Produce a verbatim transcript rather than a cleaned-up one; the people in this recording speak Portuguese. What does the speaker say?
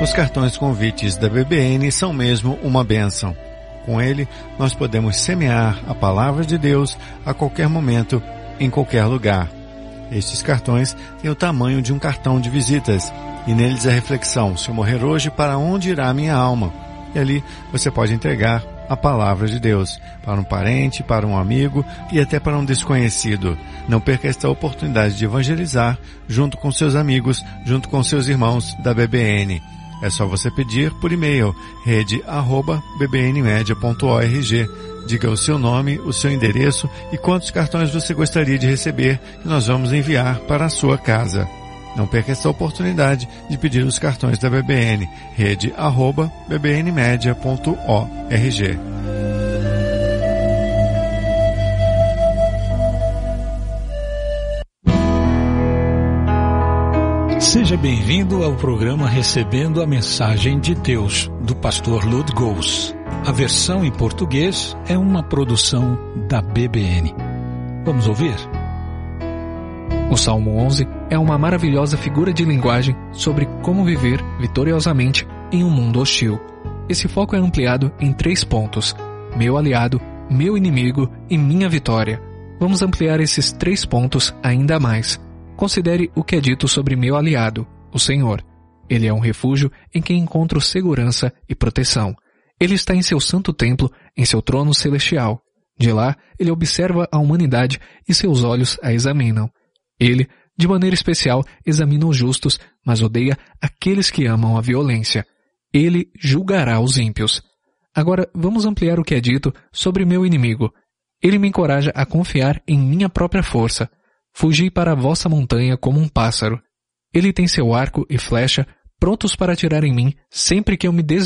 Os cartões convites da B B N são mesmo uma bênção. Com ele, nós podemos semear a palavra de Deus a qualquer momento, em qualquer lugar. Estes cartões têm o tamanho de um cartão de visitas, e neles a reflexão: se eu morrer hoje, para onde irá a minha alma? E ali você pode entregar a palavra de Deus para um parente, para um amigo e até para um desconhecido. Não perca esta oportunidade de evangelizar junto com seus amigos, junto com seus irmãos da B B N. É só você pedir por e-mail, rede arroba b b n media ponto org. Diga o seu nome, o seu endereço e quantos cartões você gostaria de receber, que nós vamos enviar para a sua casa. Não perca essa oportunidade de pedir os cartões da B B N, rede arroba b b n media ponto org. Seja bem-vindo ao programa Recebendo a Mensagem de Deus, do pastor Lud Gous. A versão em português é uma produção da B B N. Vamos ouvir? O Salmo onze é uma maravilhosa figura de linguagem sobre como viver vitoriosamente em um mundo hostil. Esse foco é ampliado em três pontos: meu aliado, meu inimigo e minha vitória. Vamos ampliar esses três pontos ainda mais. Considere o que é dito sobre meu aliado, o Senhor. Ele é um refúgio em quem encontro segurança e proteção. Ele está em seu santo templo, em seu trono celestial. De lá, ele observa a humanidade e seus olhos a examinam. Ele, de maneira especial, examina os justos, mas odeia aqueles que amam a violência. Ele julgará os ímpios. Agora, vamos ampliar o que é dito sobre meu inimigo. Ele me encoraja a confiar em minha própria força. Fugi para a vossa montanha como um pássaro. Ele tem seu arco e flecha prontos para atirar em mim sempre que eu me desviar